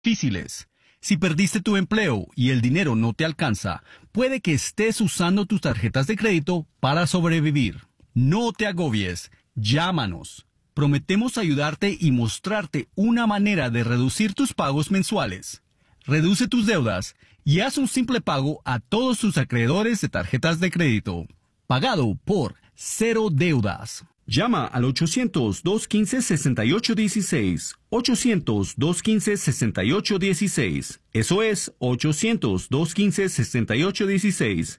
difíciles. Si perdiste tu empleo y el dinero no te alcanza, puede que estés usando tus tarjetas de crédito para sobrevivir. No te agobies, llámanos. Prometemos ayudarte y mostrarte una manera de reducir tus pagos mensuales. Reduce tus deudas y haz un simple pago a todos tus acreedores de tarjetas de crédito. Pagado por cero deudas. Llama al 800-215-6816. 800-215-6816. Eso es 800-215-6816.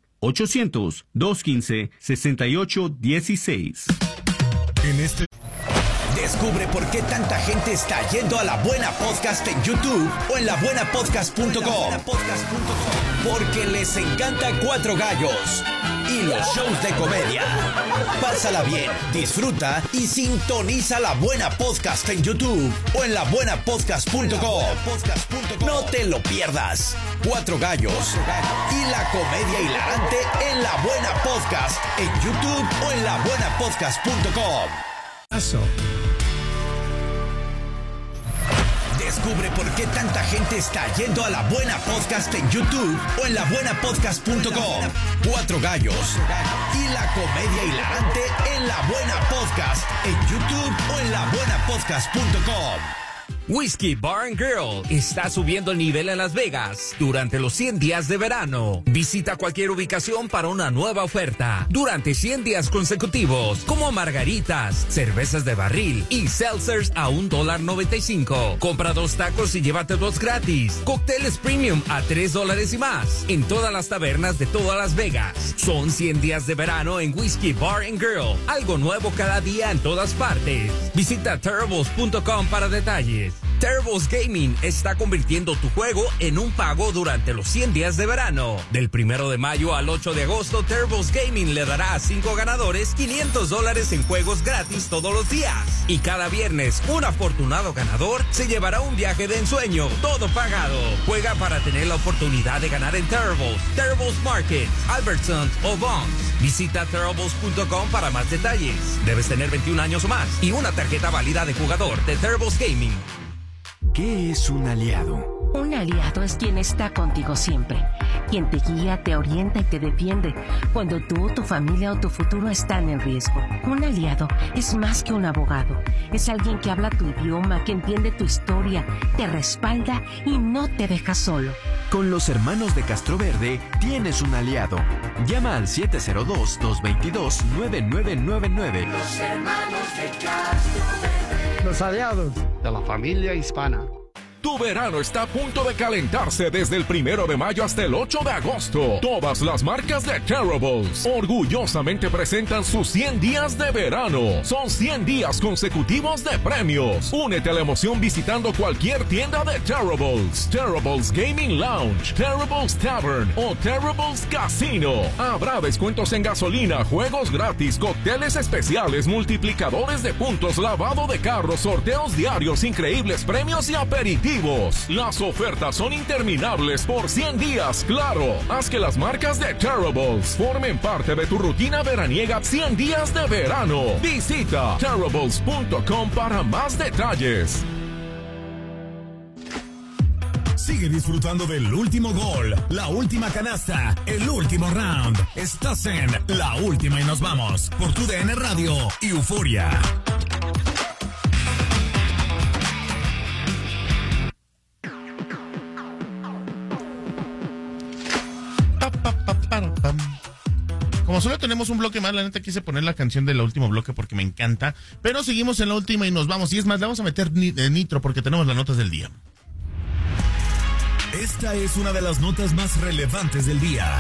800-215-6816. Descubre por qué tanta gente está yendo a La Buena Podcast en YouTube o en labuenapodcast.com. Porque les encanta Cuatro Gallos y los shows de comedia. Pásala bien, disfruta y sintoniza La Buena Podcast en YouTube o en labuenapodcast.com. No te lo pierdas. Cuatro Gallos y la comedia hilarante en La Buena Podcast en YouTube o en labuenapodcast.com. Descubre por qué tanta gente está yendo a La Buena Podcast en YouTube o en labuenapodcast.com. Cuatro Gallos y la comedia hilarante en La Buena Podcast en YouTube o en labuenapodcast.com. Whiskey Bar & Grill está subiendo el nivel en Las Vegas durante los 100 días de verano. Visita cualquier ubicación para una nueva oferta durante 100 días consecutivos, como margaritas, cervezas de barril y seltzers a $1.95. Compra 2 tacos y llévate 2 gratis. Cócteles premium a $3 y más en todas las tabernas de todas Las Vegas. Son 100 días de verano en Whiskey Bar & Grill. Algo nuevo cada día en todas partes. Visita terribles.com para detalles. Terribles Gaming está convirtiendo tu juego en un pago durante los 100 días de verano. Del 1 de mayo al 8 de agosto, Terribles Gaming le dará a 5 ganadores $500 en juegos gratis todos los días. Y cada viernes, un afortunado ganador se llevará un viaje de ensueño, todo pagado. Juega para tener la oportunidad de ganar en Terribles, Terribles Market, Albertsons o Vons. Visita Terribles.com para más detalles. Debes tener 21 años o más y una tarjeta válida de jugador de Terribles Gaming. ¿Qué es un aliado? Un aliado es quien está contigo siempre, quien te guía, te orienta y te defiende cuando tú, tu familia o tu futuro están en riesgo. Un aliado es más que un abogado, es alguien que habla tu idioma, que entiende tu historia, te respalda y no te deja solo. Con los hermanos de Castroverde tienes un aliado. Llama al 702-222-9999. Los hermanos de Castroverde. Los aliados de la familia hispana. Tu verano está a punto de calentarse desde el 1 de mayo hasta el 8 de agosto. Todas las marcas de Terribles orgullosamente presentan sus 100 días de verano. Son 100 días consecutivos de premios. Únete a la emoción visitando cualquier tienda de Terribles. Terribles Gaming Lounge, Terribles Tavern o Terribles Casino. Habrá descuentos en gasolina, juegos gratis, cócteles especiales, multiplicadores de puntos, lavado de carros, sorteos diarios, increíbles premios y aperitivos. Las ofertas son interminables por 100 días, claro. Haz que las marcas de Terribles formen parte de tu rutina veraniega 100 días de verano. Visita terribles.com para más detalles. Sigue disfrutando del último gol, la última canasta, el último round. Estás en La Última y Nos Vamos por tu DN Radio y Euforia. Como solo tenemos un bloque más, la neta quise poner la canción del último bloque porque me encanta. Pero seguimos en La Última y Nos Vamos. Y es más, le vamos a meter nitro porque tenemos las notas del día. Esta es una de las notas más relevantes del día.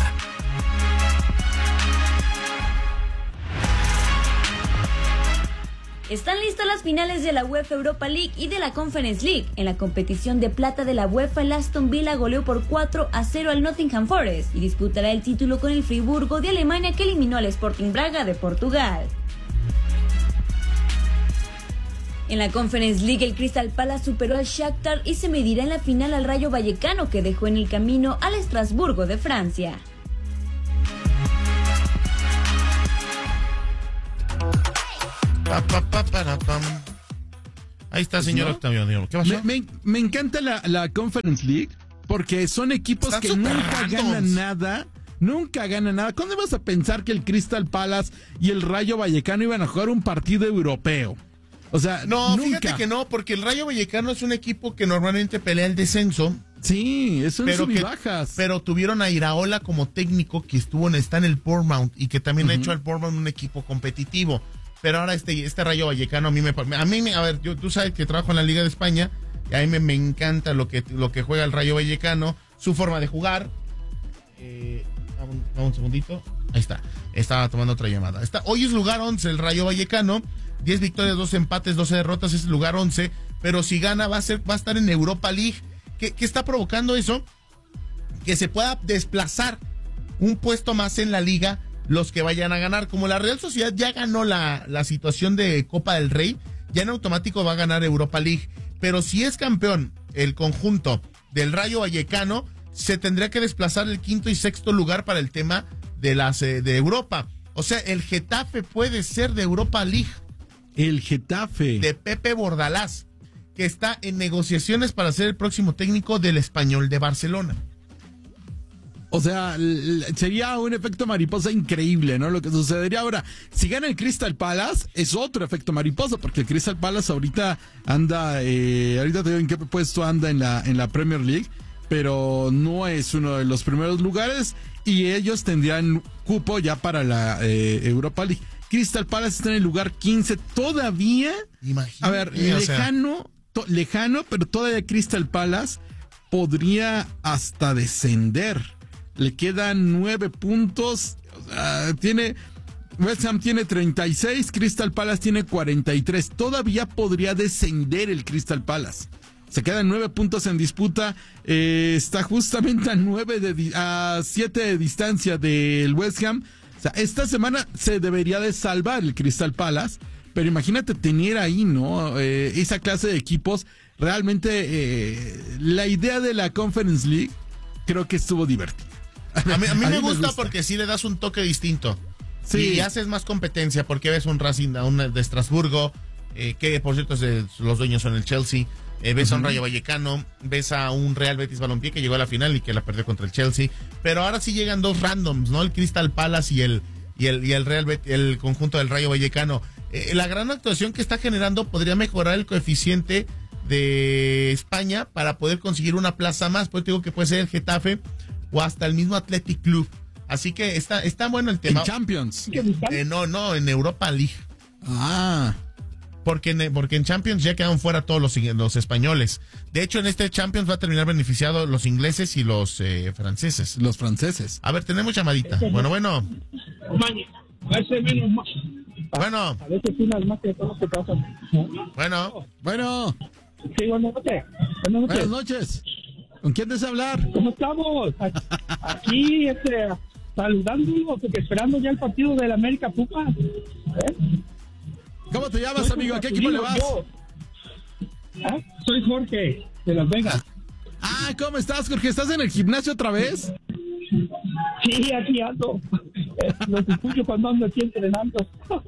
Están listas las finales de la UEFA Europa League y de la Conference League. En la competición de plata de la UEFA, el Aston Villa goleó por 4-0 al Nottingham Forest y disputará el título con el Friburgo de Alemania, que eliminó al Sporting Braga de Portugal. En la Conference League, el Crystal Palace superó al Shakhtar y se medirá en la final al Rayo Vallecano, que dejó en el camino al Estrasburgo de Francia. Ahí está, señor Octavio. ¿Qué pasó? Me encanta la Conference League porque son equipos Están que nunca ganan nada. Nunca ganan nada. ¿Cuándo vas a pensar que el Crystal Palace y el Rayo Vallecano iban a jugar un partido europeo? O sea, no, nunca. fíjate que no, porque el Rayo Vallecano es un equipo que normalmente pelea el descenso. Sí, es un sub-y-bajas. Pero tuvieron a Iraola como técnico que está en el Bournemouth y que también ha hecho al Bournemouth un equipo competitivo. Pero ahora este Rayo Vallecano a ver, tú sabes que trabajo en la Liga de España y a mí me encanta lo que juega el Rayo Vallecano, su forma de jugar. Un segundito. Ahí está. Estaba tomando otra llamada. Hoy es lugar 11 el Rayo Vallecano. 10 victorias, 2 empates, 12 derrotas. Es el lugar 11. Pero si gana va a estar en Europa League. ¿Qué está provocando eso? Que se pueda desplazar un puesto más en la liga los que vayan a ganar. Como la Real Sociedad ya ganó la situación de Copa del Rey, ya en automático va a ganar Europa League. Pero si es campeón el conjunto del Rayo Vallecano, se tendría que desplazar el quinto y sexto lugar para el tema de Europa. O sea, el Getafe puede ser de Europa League. El Getafe. De Pepe Bordalás, que está en negociaciones para ser el próximo técnico del Español de Barcelona. O sea, sería un efecto mariposa increíble, ¿no? Lo que sucedería ahora, si gana el Crystal Palace, es otro efecto mariposa, porque el Crystal Palace ahorita anda, ahorita te digo en qué puesto anda en la Premier League, pero no es uno de los primeros lugares y ellos tendrían cupo ya para la Europa League. Crystal Palace está en el lugar 15 todavía. Imagínate, a ver, lejano, pero todavía Crystal Palace podría hasta descender. Le quedan 9 puntos. West Ham tiene 36, Crystal Palace tiene 43. Todavía podría descender el Crystal Palace. Se quedan 9 puntos en disputa. Está justamente a 7 de distancia del West Ham. O sea, esta semana se debería de salvar el Crystal Palace. Pero imagínate tener ahí, ¿no? Esa clase de equipos. Realmente la idea de la Conference League creo que estuvo divertida. A mí me gusta porque sí le das un toque distinto. Sí. Y haces más competencia porque ves un Racing de Estrasburgo, que por cierto los dueños son el Chelsea. Ves a un Rayo Vallecano, ves a un Real Betis Balompié que llegó a la final y que la perdió contra el Chelsea. Pero ahora sí llegan dos randoms, ¿no? El Crystal Palace y el Real Betis, el conjunto del Rayo Vallecano. La gran actuación que está generando podría mejorar el coeficiente de España para poder conseguir una plaza más. Pues te digo que puede ser el Getafe o hasta el mismo Athletic Club. Así que está bueno el tema. ¿En Champions? No, en Europa League. Ah. Porque en Champions ya quedaron fuera todos los españoles. De hecho, en este Champions va a terminar beneficiado los ingleses y los franceses. Los franceses. A ver, tenemos llamadita. Bueno. Bueno. A veces unas más que todos se pasan. Bueno. Sí, buenas noches. Buenas noches. ¿Con quién desea hablar? ¿Cómo estamos? Aquí, saludando, porque esperando ya el partido del América Pumas. ¿Cómo te llamas, amigo? ¿A qué equipo le vas? Soy Jorge, de Las Vegas. ¿Cómo estás, Jorge? ¿Estás en el gimnasio otra vez? Sí, aquí ando. Los escucho cuando ando aquí entrenando.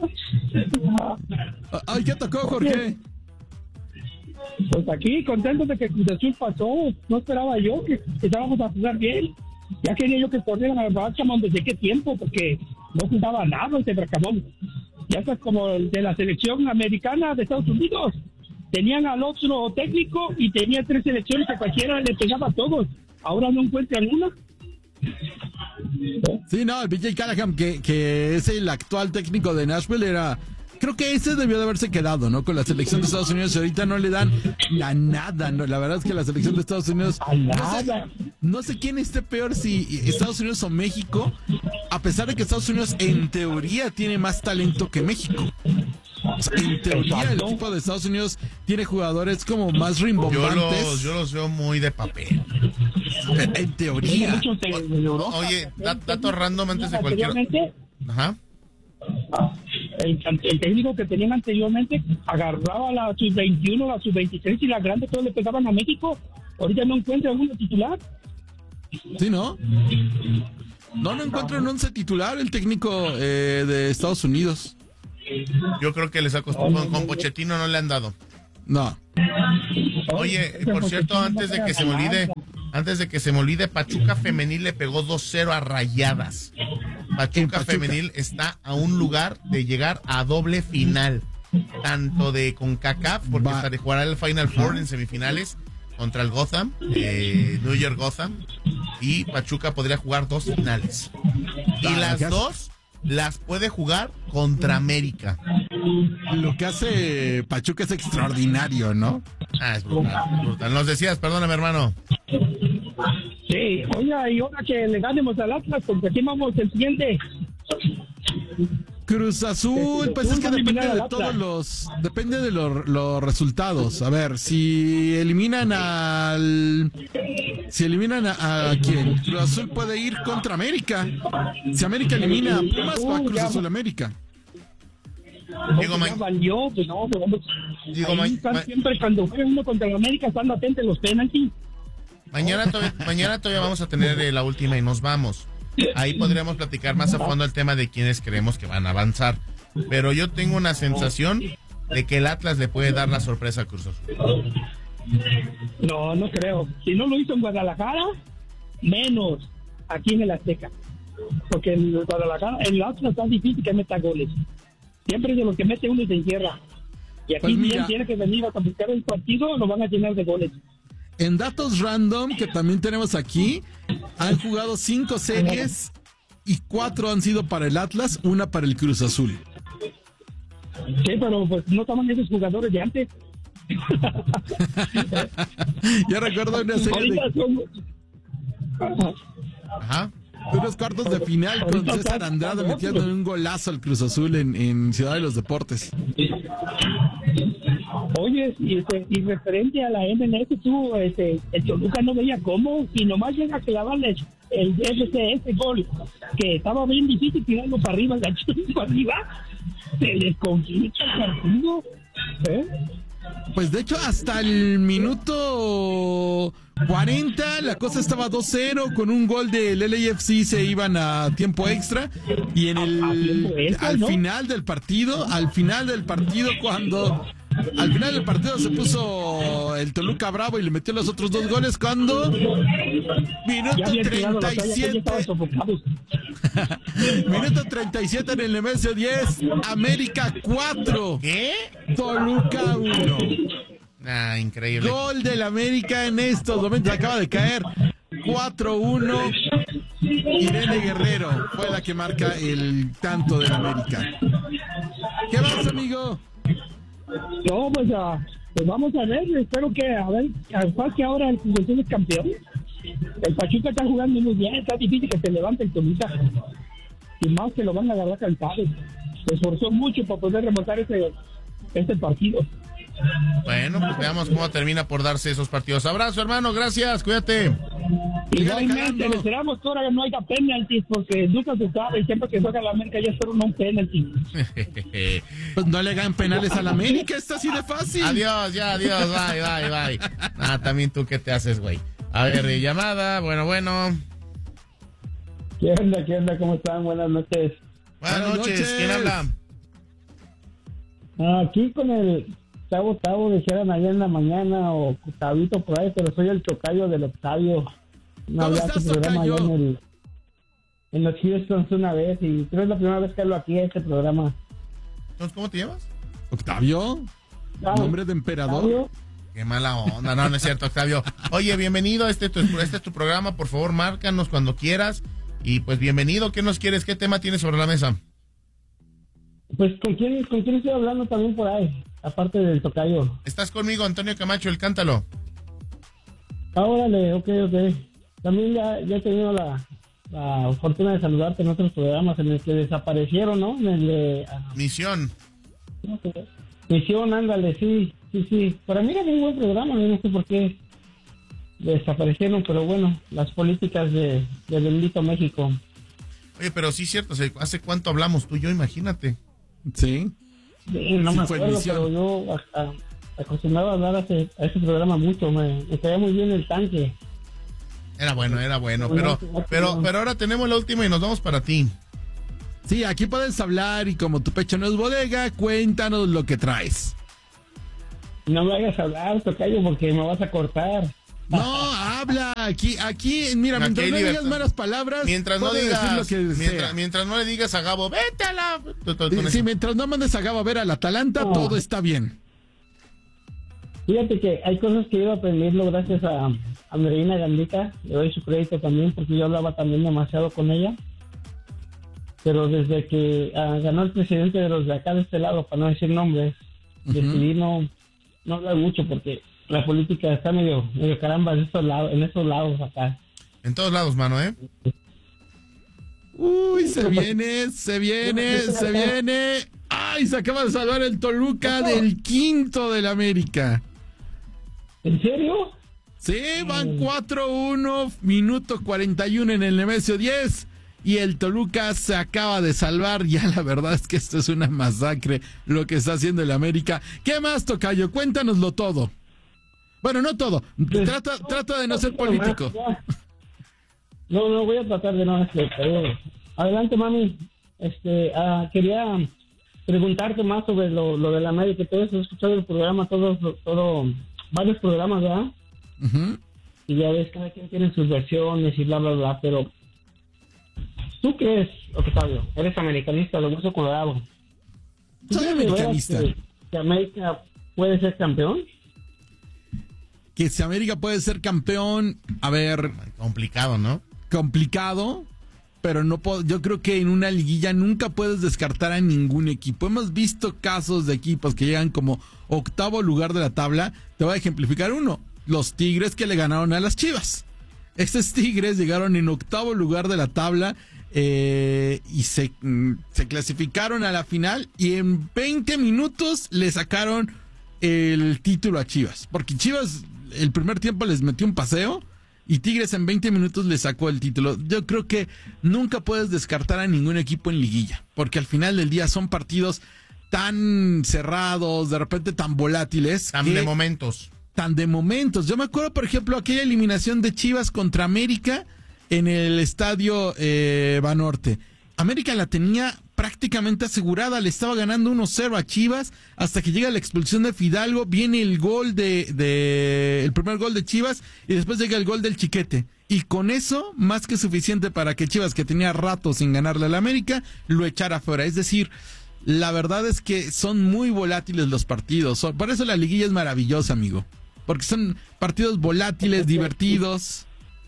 ¿Qué tocó, Jorge? Pues aquí, contento de que Cruz Azul pasó. No esperaba yo que estábamos a jugar bien. Ya quería yo que corrieran al Bracamón desde qué tiempo, porque no jugaba nada este Bracamón. Ya es como el de la selección americana de Estados Unidos. Tenían al otro técnico y tenía 3 selecciones que cualquiera le pegaba a todos. Ahora no encuentran una. Sí, no, el BJ Callahan, que es el actual técnico de Nashville, creo que ese debió de haberse quedado, ¿no? Con la selección de Estados Unidos. Y ahorita no le dan a nada, ¿no? La verdad es que la selección de Estados Unidos... No sé quién esté peor, si Estados Unidos o México, a pesar de que Estados Unidos en teoría tiene más talento que México. O sea, en teoría el equipo de Estados Unidos tiene jugadores como más rimbombantes. Yo los veo muy de papel. En teoría. Oye, dato random antes de cualquier... Ajá. El técnico que tenían anteriormente agarraba la sub-21, la sub-23 y la grande, todos le pegaban a México. Ahorita no encuentran uno titular. Sí, ¿no? No encuentran un 11 titular el técnico de Estados Unidos. Yo creo que les ha costado. Con Pochettino no le han dado. No. Oye, por cierto, antes de que se me olvide, Pachuca Femenil le pegó 2-0 a Rayadas. Pachuca Femenil está a un lugar de llegar a doble final, tanto de CONCACAF, porque hasta de jugar el Final Four en semifinales contra el Gotham, New York Gotham, y Pachuca podría jugar 2 finales. Y las 2 las puede jugar contra América. Lo que hace Pachuca es extraordinario, ¿no? Es brutal. Nos decías, perdóname, hermano. Sí, oiga, y ahora que le ganemos al Atlas, porque aquí vamos el siguiente. Cruz Azul, pues es que depende de todos depende de los resultados. A ver, si eliminan a quién, Cruz Azul puede ir contra América. Si América elimina a Pumas, va a Cruz Azul América. Digo, siempre cuando juega uno contra el América están latentes los penaltis. Mañana todavía vamos a tener la última y nos vamos. Ahí podríamos platicar más a fondo el tema de quiénes creemos que van a avanzar. Pero yo tengo una sensación de que el Atlas le puede dar la sorpresa a Cruz Azul. No creo. Si no lo hizo en Guadalajara, menos aquí en el Azteca. Porque en Guadalajara, el Atlas está difícil que meta goles. Siempre de los que mete uno y se encierra. Y aquí pues mira, tiene que venir a complicar el partido, lo van a llenar de goles. En datos random que también tenemos aquí, han jugado 5 series y 4 han sido para el Atlas, 1 para el Cruz Azul. Sí, pero pues no estaban esos jugadores de antes. Yo recuerdo una serie de... Ajá. Unos cuartos de final con César Andrade metiendo un golazo al Cruz Azul en Ciudad de los Deportes. Oye, y referente a la MLS, tú, el Toluca no veía cómo, y nomás llega a clavarle el ese gol, que estaba bien difícil tirarlo para arriba, para arriba, se les complica el partido, Pues de hecho hasta el minuto 40 la cosa estaba 2-0, con un gol del LAFC se iban a tiempo extra, y en al final del partido se puso el Toluca bravo y le metió los otros 2 goles cuando minuto 37 minuto 37 en el Nemesio 10, América 4, ¿qué? Toluca 1. Increíble. Gol del América en estos momentos, acaba de caer 4-1. Irene Guerrero fue la que marca el tanto del América. ¿Qué más, amigo? No, pues vamos a ver, espero que que ahora el Cruz Azul es campeón. El Pachuca está jugando muy bien, está difícil que se levante el Toluca. Y más que lo van a agarrar cantado. Se esforzó mucho para poder remontar este partido. Bueno, pues veamos cómo termina por darse esos partidos. Abrazo, hermano, gracias, cuídate. Igualmente, le esperamos que ahora no haya penaltis, porque nunca se sabe, siempre que juega la América ya espero un penalti. Pues no le hagan penales a la América, está así de fácil. Adiós, bye. También tú, ¿qué te haces, güey? A ver, llamada, bueno. ¿Qué onda? ¿Cómo están? Buenas noches. Buenas noches, ¿quién habla? Aquí con el Tavo, dijeron ayer en la mañana, o Octavito por ahí, pero soy el tocayo del Octavio. ¿Cómo estás, tocayo? En los Houstons una vez, y creo que es la primera vez que hablo aquí en este programa. Entonces, ¿cómo te llamas? ¿Octavio? ¿Nombre de emperador? Octavio. Qué mala onda, no es cierto, Octavio. Oye, bienvenido, este es tu programa, por favor, márcanos cuando quieras. Y pues bienvenido, ¿qué nos quieres? ¿Qué tema tienes sobre la mesa? Pues ¿con quién estoy hablando también por ahí? Aparte del tocayo. Estás conmigo, Antonio Camacho, el cántalo. Órale, ok. También ya he tenido la fortuna de saludarte en otros programas en el que desaparecieron, ¿no? En el de... Misión. Misión, ándale, sí. Para mí era un buen programa, no sé por qué desaparecieron, pero bueno, las políticas de bendito México. Oye, pero sí es cierto, ¿hace cuánto hablamos tú y yo? Imagínate. Sí. No me acuerdo, pero yo acostumbraba a hablar a ese programa mucho, me caía muy bien el tanque. Era bueno, pero ahora tenemos la última y nos vamos para ti. Sí, aquí puedes hablar y como tu pecho no es bodega, cuéntanos lo que traes. No me hagas hablar, tocayo, porque me vas a cortar. No, habla. Aquí, mira, Aquí mientras hay no libertad. digas malas palabras, Mientras no puedes digas, decir lo que sea. mientras no le digas a Gabo, vete a la... Sí, mientras no mandes a Gabo a ver al Atalanta, todo está bien. Fíjate que hay cosas que he ido aprendiendo gracias a mi reina Gandita. Le doy su crédito también porque yo hablaba también demasiado con ella. Pero desde que ganó el presidente de los de acá de este lado, para no decir nombres, decidí no hablar mucho porque la política está medio caramba en esos lados acá. En todos lados, mano, ¿eh? Uy, se viene. ¡Ay! Se acaba de salvar el Toluca del quinto del América. ¿En serio? Sí, van 4-1, minuto 41 en el Nemesio 10. Y el Toluca se acaba de salvar. Ya la verdad es que esto es una masacre lo que está haciendo el América. ¿Qué más, tocayo? Cuéntanoslo todo. Bueno, no todo. Trata de no ser político. No, voy a tratar de no ser. Adelante, mami. Quería preguntarte más sobre lo de la América y todo eso. He escuchado el programa, varios programas, ¿verdad? Uh-huh. Y ya ves, cada quien tiene sus versiones y bla, bla, bla, pero ¿tú crees, Octavio? Eres americanista, lo uso colorado. Soy americanista. ¿Que América puede ser campeón? Que si América puede ser campeón, a ver... Complicado, ¿no? Complicado, pero no puedo, yo creo que en una liguilla nunca puedes descartar a ningún equipo. Hemos visto casos de equipos que llegan como octavo lugar de la tabla. Te voy a ejemplificar uno. Los Tigres que le ganaron a las Chivas. Estos Tigres llegaron en octavo lugar de la tabla y se clasificaron a la final y en 20 minutos le sacaron el título a Chivas. Porque Chivas el primer tiempo les metió un paseo y Tigres en 20 minutos le sacó el título. Yo creo que nunca puedes descartar a ningún equipo en liguilla, porque al final del día son partidos tan cerrados, de repente tan volátiles. Tan de momentos. Yo me acuerdo, por ejemplo, aquella eliminación de Chivas contra América en el estadio Banorte. América la tenía prácticamente asegurada, le estaba ganando 1-0 a Chivas hasta que llega la expulsión de Fidalgo, viene el gol el primer gol de Chivas y después llega el gol del Chiquete. Y con eso, más que suficiente para que Chivas, que tenía rato sin ganarle al América, lo echara fuera. Es decir, la verdad es que son muy volátiles los partidos. Por eso la liguilla es maravillosa, amigo. Porque son partidos volátiles, divertidos.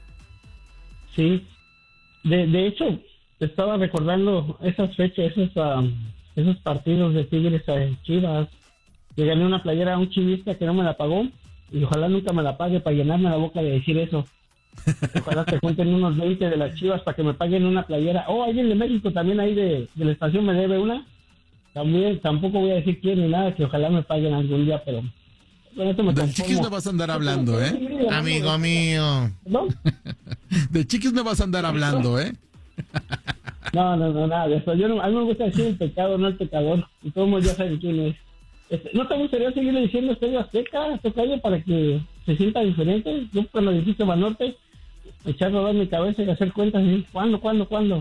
Sí. De hecho, estaba recordando esas fechas, esos partidos de Tigres a Chivas. Le gané una playera a un chivista que no me la pagó y ojalá nunca me la pague para llenarme la boca de decir eso. Ojalá se junten unos 20 de las Chivas para que me paguen una playera. Alguien de México también ahí de la estación me debe una. También, tampoco voy a decir quién ni nada, que ojalá me paguen algún día, pero con esto me Del Chiquis no vas a andar hablando, ¿eh? Amigo mío. ¿No? De Chiquis no vas a andar hablando, ¿eh? No, nada de eso. A mí me gusta decir el pecado, no el pecador. Y todos ya saben quién es. ¿No te gustaría seguirle diciendo Estadio Azteca, tocayo, para que se sienta diferente? Yo cuando dijiste Banorte, echar a rodar mi cabeza y hacer cuentas y decir, ¿cuándo?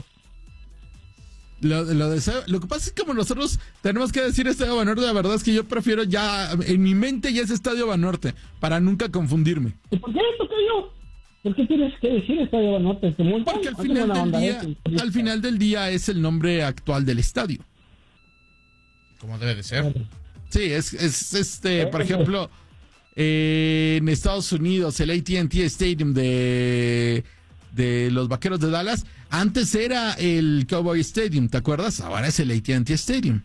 Lo que pasa es que como nosotros tenemos que decir Estadio Banorte, la verdad es que yo prefiero ya, en mi mente ya es Estadio Banorte, para nunca confundirme. ¿Y por qué tocayo? ¿Por qué tienes que decir Estadio Banorte? Porque al final del día es el nombre actual del estadio. Como debe de ser. Sí, es por ejemplo, en Estados Unidos, el AT&T Stadium de los Vaqueros de Dallas, antes era el Cowboy Stadium, ¿te acuerdas? Ahora es el AT&T Stadium.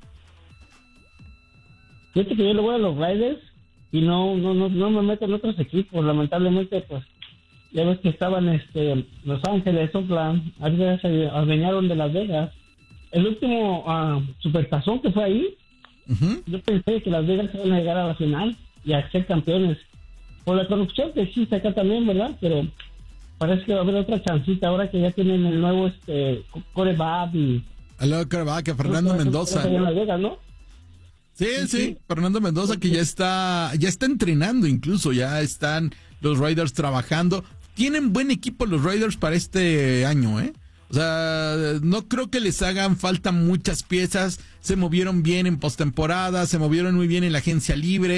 Fíjate que yo le voy a los Raiders y no me meto en otros equipos, lamentablemente, pues. Ya ves que estaban Los Ángeles, Oakland, ahorita se adueñaron de Las Vegas. El último supertazón que fue ahí, yo pensé que Las Vegas iban a llegar a la final y a ser campeones. Por la corrupción que existe acá también, ¿verdad? Pero parece que va a haber otra chancita ahora que ya tienen el nuevo coreback y... El nuevo coreback, Fernando Mendoza. En Las Vegas, ¿no? Sí, Fernando Mendoza, que ya está entrenando incluso, ya están los Raiders trabajando. Tienen buen equipo los Raiders para este año, ¿eh? O sea, no creo que les hagan falta muchas piezas. Se movieron bien en postemporada, se movieron muy bien en la agencia libre.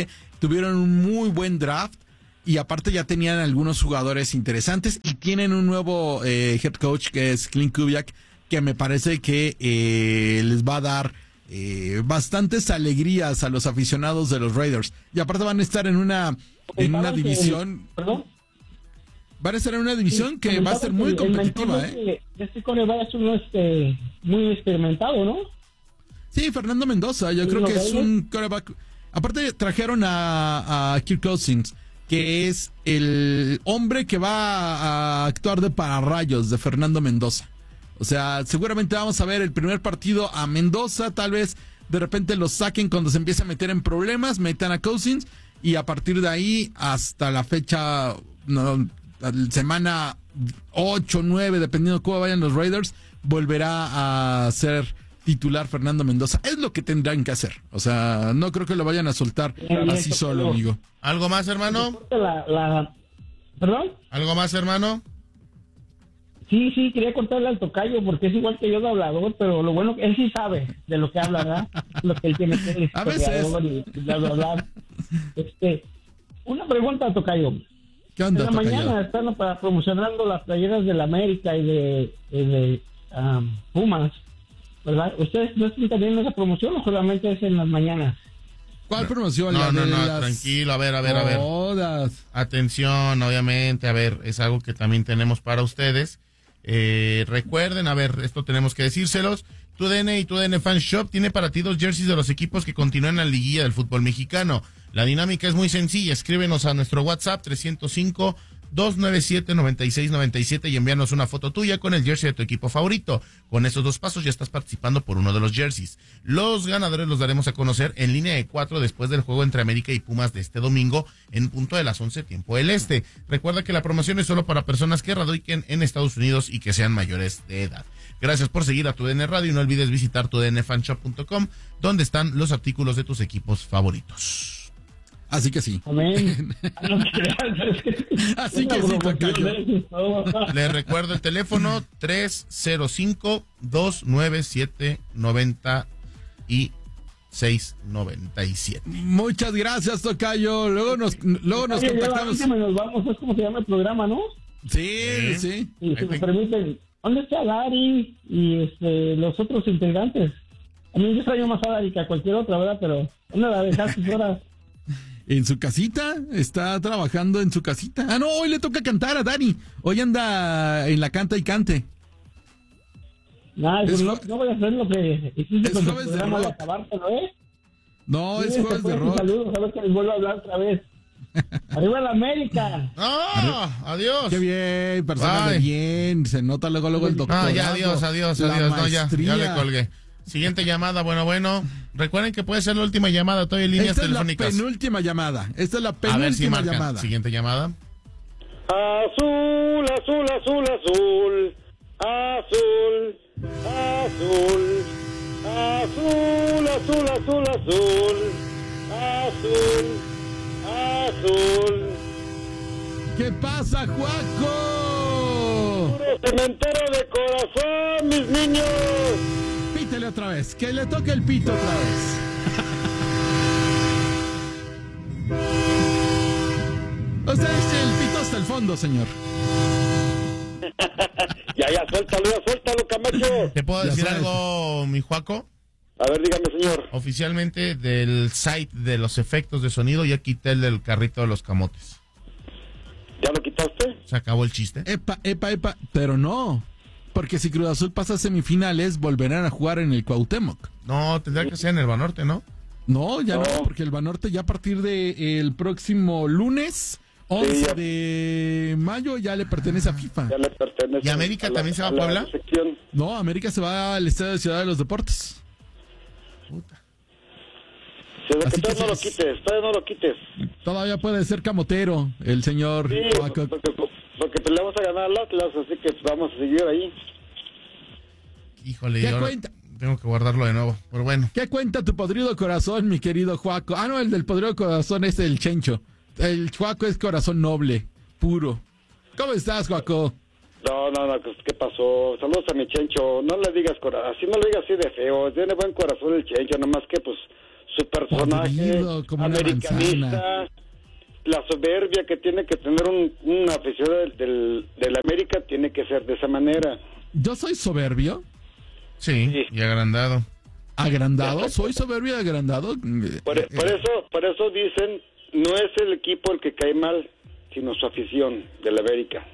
tuvieron un muy buen draft y aparte ya tenían algunos jugadores interesantes y tienen un nuevo head coach que es Clint Kubiak, que me parece que les va a dar bastantes alegrías a los aficionados de los Raiders. Y aparte van a estar en una división. ¿Perdón? Van a estar en una división que va a ser muy competitiva, Este coreback es uno muy experimentado, ¿no? Sí, Fernando Mendoza, yo creo que es un coreback. Aparte trajeron a Kirk Cousins, que es el hombre que va a actuar de pararrayos de Fernando Mendoza. O sea, seguramente vamos a ver el primer partido a Mendoza, tal vez de repente lo saquen cuando se empiece a meter en problemas, metan a Cousins y a partir de ahí hasta la fecha, semana 8, 9, dependiendo de cómo vayan los Raiders, volverá a ser titular Fernando Mendoza. Es lo que tendrán que hacer. O sea, no creo que lo vayan a soltar así solo, amigo. ¿Algo más, hermano? ¿Perdón? ¿Algo más, hermano? Sí, quería contarle al tocayo, porque es igual que yo de hablador, pero lo bueno que él sí sabe de lo que habla, ¿verdad? Lo que él tiene que decir. A veces. Y bla, bla, bla. Una pregunta, tocayo. ¿Qué onda, en la tocayo? mañana están promocionando las playeras del América y de Pumas, ¿verdad? ¿Ustedes no están teniendo esa promoción o solamente es en las mañanas? ¿Cuál promoción? No, tranquilo, a ver. Todas. Atención, obviamente, a ver, es algo que también tenemos para ustedes. Recuerden, a ver, esto tenemos que decírselos. TUDN y TUDN Fan Shop tiene para ti 2 jerseys de los equipos que continúan en la liguilla del fútbol mexicano. La dinámica es muy sencilla, escríbenos a nuestro WhatsApp 305-297-9697 y envíanos una foto tuya con el jersey de tu equipo favorito. Con esos 2 pasos ya estás participando por uno de los jerseys. Los ganadores los daremos a conocer en línea de 4 después del juego entre América y Pumas de este domingo en punto de las 11 tiempo del este. Recuerda que la promoción es solo para personas que radiquen en Estados Unidos y que sean mayores de edad. Gracias por seguir a TUDN Radio y no olvides visitar tudnfanshop.com, donde están los artículos de tus equipos favoritos. Así que sí. Amén. Así que sí, tocayo. Les recuerdo el teléfono 305-297-9697. Muchas gracias, tocayo. Luego nos contactamos. Nos vamos, es como se llama el programa, ¿no? Sí. Y si me permiten, ¿dónde está Dari y los otros integrantes? A mí yo extraño más a Dari que a cualquier otra, ¿verdad? Pero ¿dónde la dejaste ahora? En su casita, está trabajando en su casita. Ah, no, hoy le toca cantar a Dani. Hoy anda en la canta y cante. No voy a hacer lo que hiciste con el programa de acabártelo, ¿eh? No, es jueves de rock. Saludos, a ver que les vuelvo a hablar otra vez. ¡Arriba la América! ¡Adiós! ¡Qué bien! Persona de bien. Se nota luego el doctor. Ya, adiós. No, ya le colgué. Siguiente llamada, bueno. Recuerden que puede ser la última llamada, todavía en líneas telefónicas. Esta es la penúltima llamada. A ver si marcan. Siguiente llamada. Azul, azul, azul, azul. Azul, azul. Azul, azul, azul, azul. Azul, azul. ¿Qué pasa, Juaco? Puro cementero de corazón, mis niños. Pítele otra vez, que le toque el pito otra vez. O sea, es el pito hasta el fondo, señor. Ya, suéltalo, Camacho. ¿Te puedo decir algo, mi Juaco? A ver, dígame, señor. Oficialmente, del site de los efectos de sonido, ya quité el del carrito de los camotes. ¿Ya lo quitaste? Se acabó el chiste. Epa, pero no. Porque si Cruz Azul pasa a semifinales, volverán a jugar en el Cuauhtémoc. No, tendrá que ser en el Banorte, ¿no? No, ya no, porque el Banorte ya a partir del próximo lunes, 11 de mayo, ya le pertenece a FIFA. Ya le pertenece. ¿Y América también se va a Puebla? No, América se va al Estadio de Ciudad de los Deportes. Puta. Así que todavía no lo quites. Todavía puede ser camotero el señor. Sí, porque le vamos a ganar al Atlas, así que vamos a seguir ahí. Híjole, yo tengo que guardarlo de nuevo, pero bueno. ¿Qué cuenta tu podrido corazón, mi querido Juaco? Ah, no, el del podrido corazón es el Chencho. El Juaco es corazón noble, puro. ¿Cómo estás, Juaco? No, ¿qué pasó? Saludos a mi Chencho. No le digas así, no le digas así de feo. Tiene buen corazón el Chencho, nada más que pues su personaje americanista, la soberbia que tiene que tener un aficionado del América tiene que ser de esa manera. ¿Yo soy soberbio? Sí, y agrandado. ¿Agrandado? ¿Soy soberbio y agrandado? Por eso dicen, no es el equipo el que cae mal, sino su afición del América.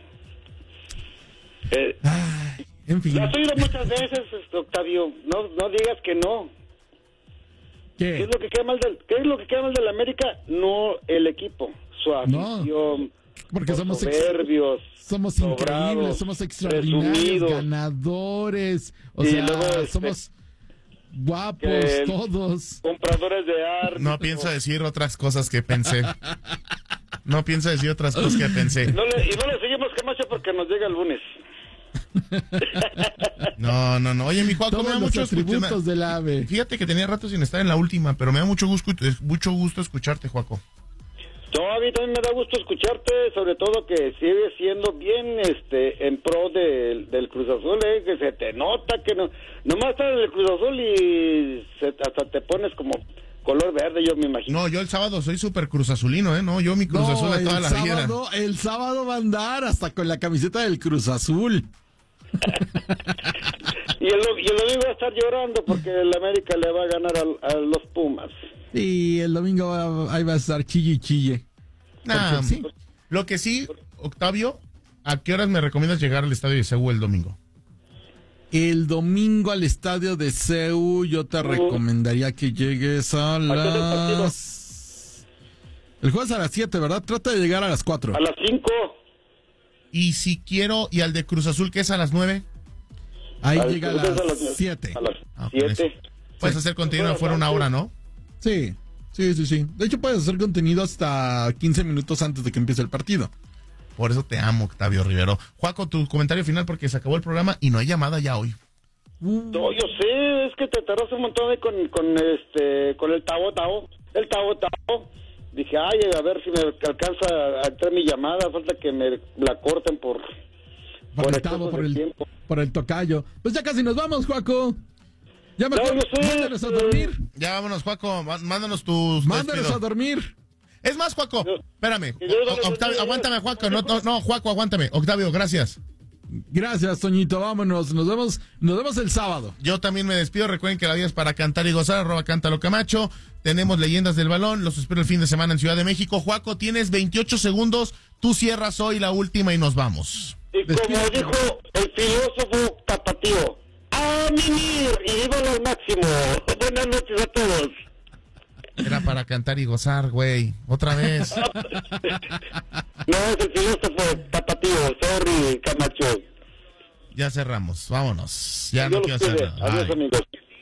En fin. Lo has oído muchas veces, Octavio. No digas que no. ¿Qué es lo que queda mal del América? No el equipo, su afición. No, porque somos soberbios, somos increíbles, somos extraordinarios, presumidos, ganadores. O sea, luego, somos guapos todos. Compradores de arte. No pienso decir otras cosas que pensé. Y no le seguimos, Camacho, porque nos llega el lunes. No. Oye, mi Juaco, me da mucho atributos del AVE. Fíjate que tenía rato sin estar en la última, pero me da mucho gusto escucharte, Juaco. No, a mí también me da gusto escucharte, sobre todo que sigues siendo bien en pro del Cruz Azul, que se te nota que nomás estás en el Cruz Azul y hasta te pones como color verde, yo me imagino. No, yo el sábado soy súper Cruz Azulino, No, yo mi Cruz Azul de toda la vida. El sábado va a andar hasta con la camiseta del Cruz Azul. y el domingo va a estar llorando porque el América le va a ganar a los Pumas. Sí, el domingo ahí va a estar chille. ¿Sí? Lo que sí, Octavio, ¿a qué horas me recomiendas llegar al estadio de CU el domingo? El domingo al estadio de CU yo te recomendaría que llegues a las... El jueves a las 7, ¿verdad? Trata de llegar a las 4. A las 5. Y si quiero, y al de Cruz Azul, que es a las 9. Ahí llega a las 7. A las 7. Puedes hacer contenido afuera una hora, ¿no? Sí. De hecho, puedes hacer contenido hasta 15 minutos antes de que empiece el partido. Por eso te amo, Octavio Rivero. Juaco, tu comentario final, porque se acabó el programa y no hay llamada ya hoy. No, yo sé, es que te tardas un montón con el Tao. El Tao. Dije, a ver si me alcanza a entrar mi llamada, falta que me la corten por el Tao, por el tocayo. Pues ya casi nos vamos, Juaco. Ya mándanos a dormir. Ya vámonos, Juaco, mándanos tus... Mándanos a dormir. Es más, Juaco, espérame. Octavio, aguántame, Juaco. No, Juaco, aguántame. Octavio, gracias. Gracias, Toñito, vámonos. Nos vemos el sábado. Yo también me despido. Recuerden que la vida es para cantar y gozar. @cántalo Camacho. Tenemos Leyendas del Balón. Los espero el fin de semana en Ciudad de México. Juaco, tienes 28 segundos. Tú cierras hoy la última y nos vamos. Y como dijo el filósofo tapatío, ¡a mimir! Y vívalo al máximo. Buenas noches a todos. Era para cantar y gozar, güey. Otra vez. No, es el filósofo tapatío. Sorry, Camacho. Ya cerramos. Vámonos. Ya Dios no quiero hacer nada. Adiós, amigos.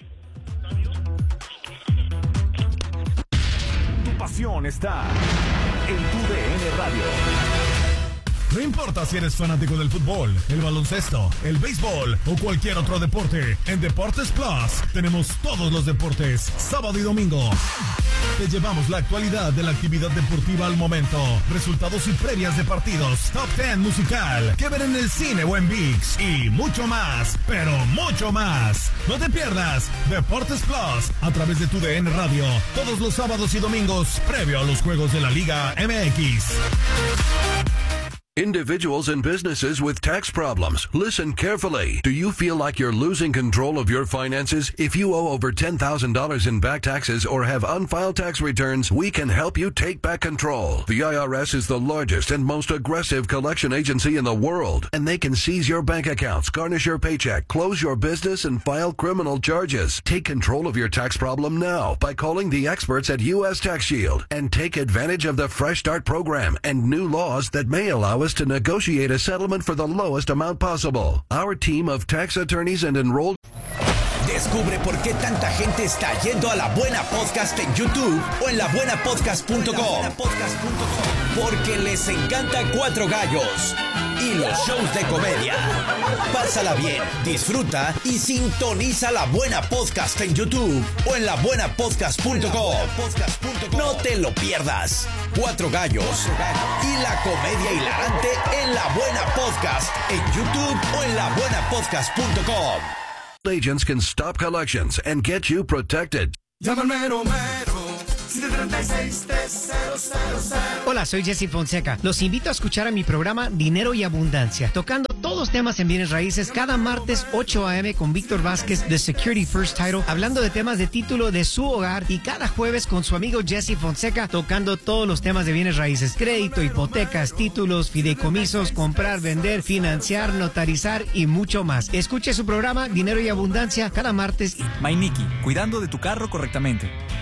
Tu pasión está en tu DN Radio. No importa si eres fanático del fútbol, el baloncesto, el béisbol o cualquier otro deporte, en Deportes Plus tenemos todos los deportes, sábado y domingo. Te llevamos la actualidad de la actividad deportiva al momento, resultados y previas de partidos, top 10 musical, que ver en el cine o en ViX y mucho más, pero mucho más. No te pierdas Deportes Plus a través de tu DN Radio, todos los sábados y domingos, previo a los juegos de la Liga MX. Individuals and businesses with tax problems, listen carefully. Do you feel like you're losing control of your finances? If you owe over $10,000 in back taxes or have unfiled tax returns, we can help you take back control. The IRS is the largest and most aggressive collection agency in the world, and they can seize your bank accounts, garnish your paycheck, close your business, and file criminal charges. Take control of your tax problem now by calling the experts at U.S. Tax Shield and take advantage of the Fresh Start program and new laws that may allow us to negotiate a settlement for the lowest amount possible. Our team of tax attorneys and enrolled... Descubre por qué tanta gente está yendo a La Buena Podcast en YouTube o en labuenapodcast.com. Porque les encanta Cuatro Gallos y los shows de comedia. Pásala bien, disfruta y sintoniza La Buena Podcast en YouTube o en labuenapodcast.com. No te lo pierdas. Cuatro Gallos y la comedia hilarante en La Buena Podcast en YouTube o en labuenapodcast.com. Agents can stop collections and get you protected. Llama al mero mero. 736-300. Hola, soy Jesse Fonseca. Los invito a escuchar a mi programa Dinero y Abundancia, tocando todos los temas en bienes raíces cada martes 8 a.m. con Víctor Vázquez de Security First Title, hablando de temas de título de su hogar, y cada jueves con su amigo Jesse Fonseca tocando todos los temas de bienes raíces: crédito, hipotecas, títulos, fideicomisos, comprar, vender, financiar, notarizar y mucho más. Escuche su programa Dinero y Abundancia cada martes. My Nikki, cuidando de tu carro correctamente.